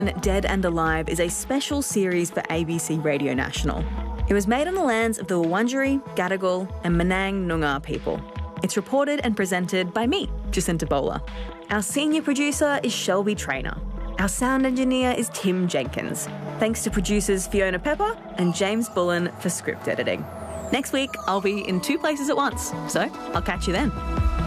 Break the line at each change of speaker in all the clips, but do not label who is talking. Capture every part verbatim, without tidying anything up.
Dead and Alive is a special series for A B C Radio National. It was made on the lands of the Wurundjeri, Gadigal and Menang Noongar people. It's reported and presented by me, Jacinta Bowler. Our senior producer is Shelby Traynor. Our sound engineer is Tim Jenkins. Thanks to producers Fiona Pepper and James Bullen for script editing. Next week, I'll be in two places at once, so I'll catch you then.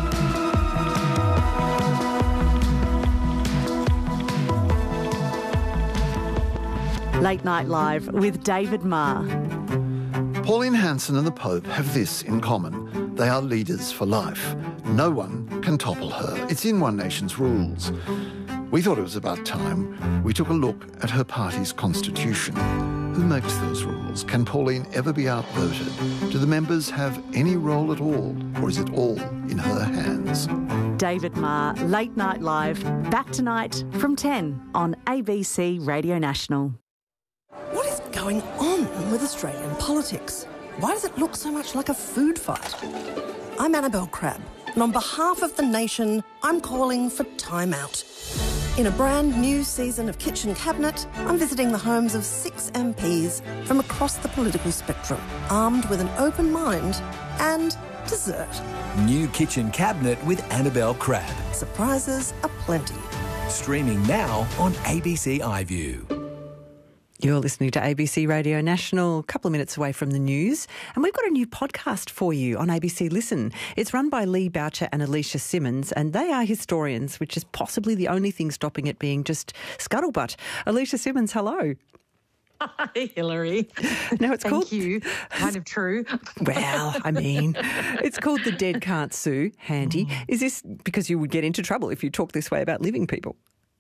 Late Night Live with David Marr.
Pauline Hanson and the Pope have this in common. They are leaders for life. No one can topple her. It's in One Nation's rules. We thought it was about time we took a look at her party's constitution. Who makes those rules? Can Pauline ever be outvoted? Do the members have any role at all, or is it all in her hands?
David Marr, Late Night Live, back tonight from ten on A B C Radio National.
What is going on with Australian politics? Why does it look so much like a food fight? I'm Annabelle Crabb, and on behalf of the nation, I'm calling for timeout. In a brand new season of Kitchen Cabinet, I'm visiting the homes of six M Ps from across the political spectrum, armed with an open mind and dessert.
New Kitchen Cabinet with Annabelle Crabb.
Surprises aplenty.
Streaming now on A B C iView.
You're listening to A B C Radio National, a couple of minutes away from the news, and we've got a new podcast for you on A B C Listen. It's run by Lee Boucher and Alicia Simmons, and they are historians, which is possibly the only thing stopping it being just scuttlebutt. Alicia Simmons, hello.
Hi, Hillary.
No, it's
Thank
called...
you. Kind of true.
Well, I mean, it's called The Dead Can't Sue. Handy.
Mm.
Is this because you would get into trouble if you talk this way about living people?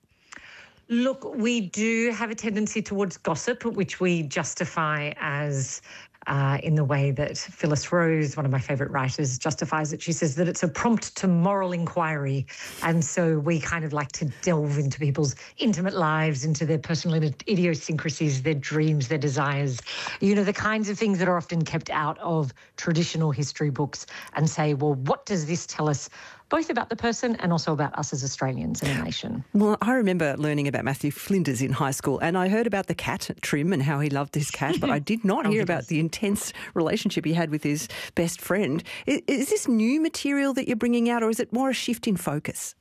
Look, we do have a tendency towards gossip, which we justify as uh, in the way that Phyllis Rose, one of my favourite writers, justifies it. She says that it's a prompt to moral inquiry. And so we kind of like to delve into people's intimate lives, into their personal idiosyncrasies, their dreams, their desires, you know, the kinds of things that are often kept out of traditional history books, and say, well, what does this tell us both about the person and also about us as Australians and a nation?
Well, I remember learning about Matthew Flinders in high school, and I heard about the cat, Trim, and how he loved his cat, but I did not
oh,
hear about the intense relationship he had with his best friend. Is, is this new material that you're bringing out, or is it more a shift in focus?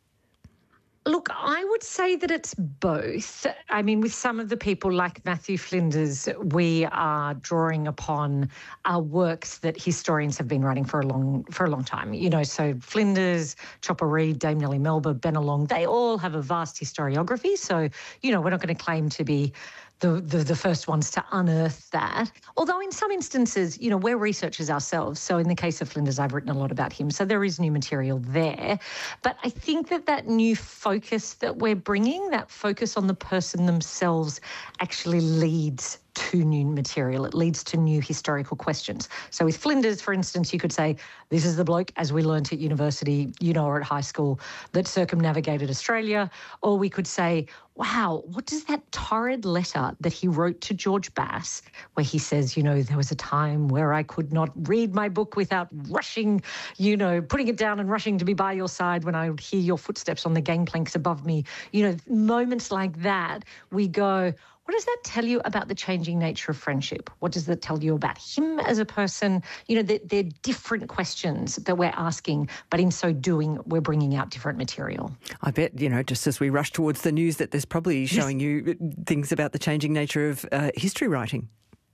Look, I would say that it's both. I mean, with some of the people like Matthew Flinders, we are drawing upon our works that historians have been writing for a long for a long time. You know, so Flinders, Chopper Read, Dame Nellie Melba, Bennelong, they all have a vast historiography. So, you know, we're not going to claim to be The, the the first ones to unearth that. Although in some instances, you know, we're researchers ourselves. So in the case of Flinders, I've written a lot about him. So there is new material there. But I think that that new focus that we're bringing, that focus on the person themselves, actually leads to new material. It leads to new historical questions. So with Flinders, for instance, you could say, this is the bloke, as we learnt at university, you know, or at high school, that circumnavigated Australia. Or we could say, wow, what does that torrid letter that he wrote to George Bass, where he says, you know, there was a time where I could not read my book without rushing, you know, putting it down and rushing to be by your side when I would hear your footsteps on the gangplanks above me. You know, moments like that, we go, what does that tell you about the changing nature of friendship? What does that tell you about him as a person? You know, they're, they're different questions that we're asking, but in so doing, we're bringing out different material.
I bet, you know, just as we rush towards the news, that there's probably showing you things about the changing nature of uh, history writing.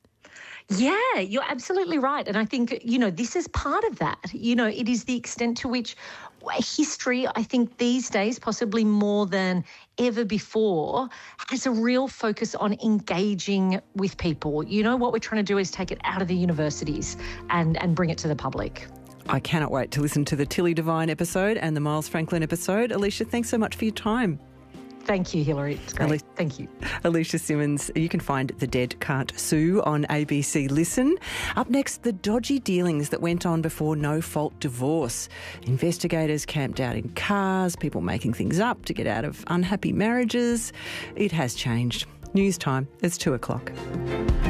Yeah, you're absolutely right. And I think, you know, this is part of that. You know, it is the extent to which history, I think these days, possibly more than ever before, has a real focus on engaging with people. You know, what we're trying to do is take it out of the universities and, and bring it to the public.
I cannot wait to listen to the Tilly Devine episode and the Miles Franklin episode. Alicia, thanks so much for your time.
Thank you, Hillary. It's great.
Ali-
Thank you.
Alicia Simmons. You can find The Dead Can't Sue on A B C Listen. Up next, the dodgy dealings that went on before no-fault divorce. Investigators camped out in cars, people making things up to get out of unhappy marriages. It has changed. News time. It's two o'clock.